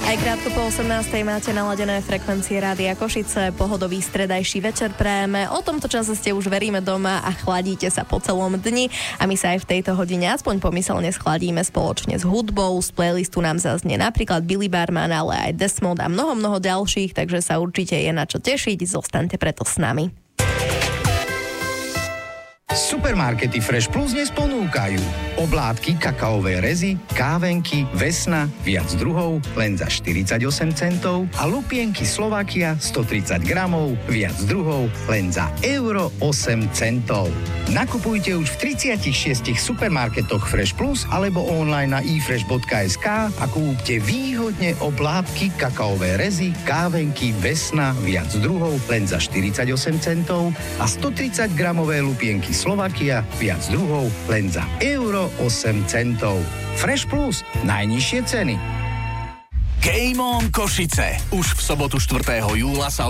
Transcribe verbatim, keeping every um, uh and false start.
Aj krátko po osemnástej máte naladené frekvencie Rádia Košice. Pohodový stredajší večer prajeme. O tomto čase ste už veríme doma a chladíte sa po celom dni. A my sa aj v tejto hodine aspoň pomyselne schladíme spoločne s hudbou. Z playlistu nám zaznie napríklad Billy Barman, ale aj Desmond a mnoho, mnoho ďalších, takže sa určite je na čo tešiť. Zostaňte preto s nami. Supermarkety Fresh Plus dnes ponúkajú oblátky kakaové rezy, kávenky, vesna, viac druhov, len za štyridsaťosem centov a lupienky Slovakia stotridsať gramov, viac druhov, len za euro osem centov. Nakupujte už v tridsiatich šiestich supermarketoch Fresh Plus alebo online na i fresh bodka es ká a kúpte výhodne oblátky kakaové rezy, kávenky, vesna, viac druhov, len za štyridsaťosem centov a stotridsať gramové lupienky Slovakia, viac druhov, len za euro osem centov. Fresh Plus, najnižšie ceny. Game on Košice. Už v sobotu štvrtého júla sa